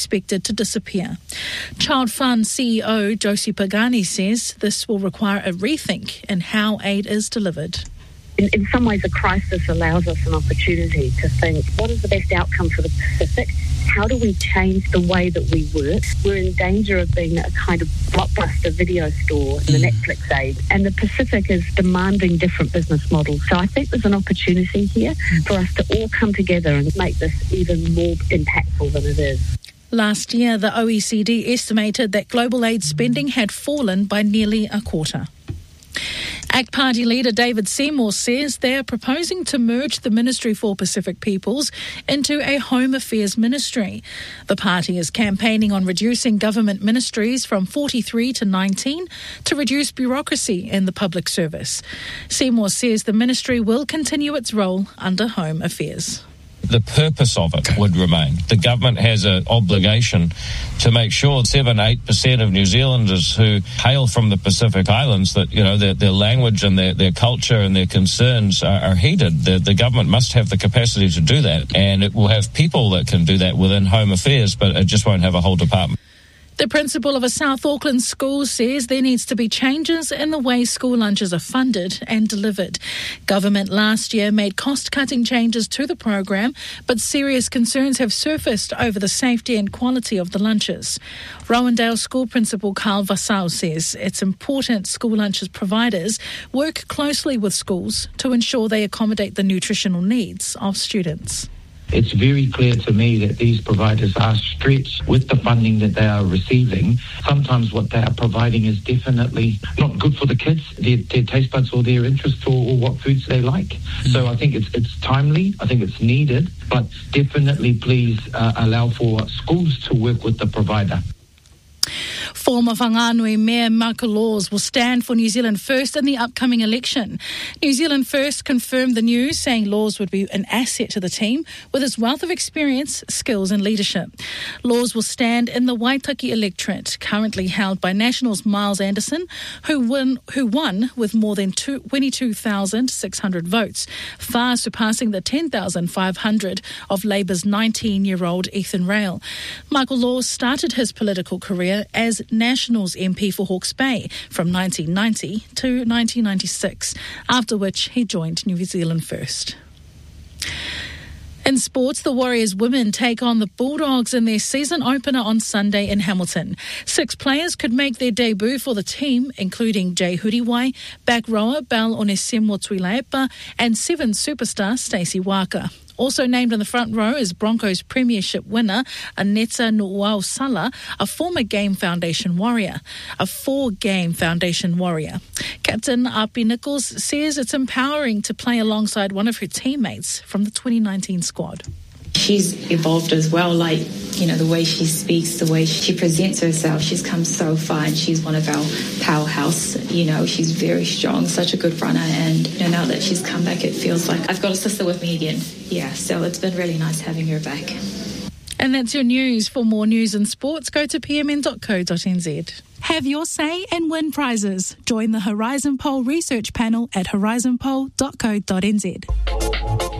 expected to disappear. Child Fund CEO Josie Pagani says this will require a rethink in how aid is delivered. In some ways, a crisis allows us an opportunity to think, what is the best outcome for the Pacific? How do we change the way that we work? We're in danger of being a kind of blockbuster video store in the Netflix age, and the Pacific is demanding different business models. So I think there's an opportunity here for us to all come together and make this even more impactful than it is. Last year, the OECD estimated that global aid spending had fallen by nearly a quarter. ACT Party leader David Seymour says they are proposing to merge the Ministry for Pacific Peoples into a Home Affairs Ministry. The party is campaigning on reducing government ministries from 43 to 19 to reduce bureaucracy in the public service. Seymour says the ministry will continue its role under Home Affairs. The purpose of it would remain. The government has an obligation to make sure 7-8% of New Zealanders who hail from the Pacific Islands, that their language and their culture and their concerns are heeded. The government must have the capacity to do that, and it will have people that can do that within Home Affairs, but it just won't have a whole department. The principal of a South Auckland school says there needs to be changes in the way school lunches are funded and delivered. Government last year made cost-cutting changes to the program, but serious concerns have surfaced over the safety and quality of the lunches. Rowandale School Principal Carl Vassal says it's important school lunches providers work closely with schools to ensure they accommodate the nutritional needs of students. It's very clear to me that these providers are stretched with the funding that they are receiving. Sometimes what they are providing is definitely not good for the kids, their taste buds or their interests or what foods they like. So I think it's timely, I think it's needed, but definitely please allow for schools to work with the provider. Former Whanganui Mayor Michael Laws will stand for New Zealand First in the upcoming election. New Zealand First confirmed the news, saying Laws would be an asset to the team with his wealth of experience, skills and leadership. Laws will stand in the Waitaki electorate, currently held by National's Miles Anderson, who won with more than 22,600 votes, far surpassing the 10,500 of Labour's 19-year-old Ethan Rail. Michael Laws started his political career as National's MP for Hawke's Bay from 1990 to 1996, after which he joined New Zealand First. In sports, the Warriors women take on the Bulldogs in their season opener on Sunday in Hamilton. 6 players could make their debut for the team, including Jay Huriwai, back rower Belle Onesimo Tuilaepa, and 7 superstar Stacey Waka. Also named in the front row is Broncos Premiership winner Aneta Nuwau-Sala, a former Game Foundation warrior. Captain Api Nichols says it's empowering to play alongside one of her teammates from the 2019 squad. She's evolved as well, the way she speaks, the way she presents herself. She's come so far and she's one of our powerhouse. She's very strong, such a good runner. And now that she's come back, it feels like I've got a sister with me again. Yeah, so it's been really nice having her back. And that's your news. For more news and sports, go to pmn.co.nz. Have your say and win prizes. Join the Horizon Poll research panel at horizonpoll.co.nz.